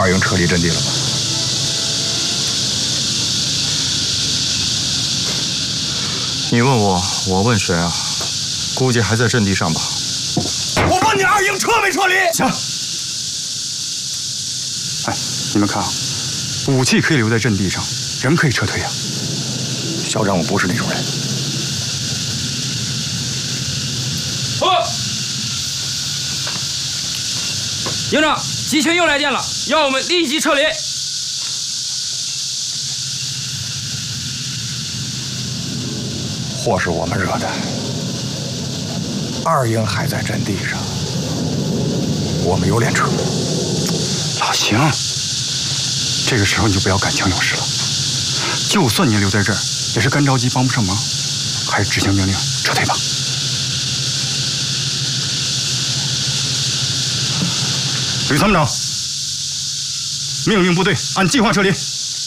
二营撤离阵地了吗？ 你问我，我问谁啊？估计还在阵地上吧。 我问你，二营撤没撤离？ 行。哎，你们看啊，武器可以留在阵地上，人可以撤退啊。 校长，我不是那种人。 营长，集群又来电了，要我们立即撤离。 祸是我们惹的，二营还在阵地上，我们有脸撤。 老邢，这个时候你就不要敢强有势了。就算你留在这儿，也是干着急帮不上忙，还是执行命令撤退吧。吕参谋长，命令部队按计划撤离。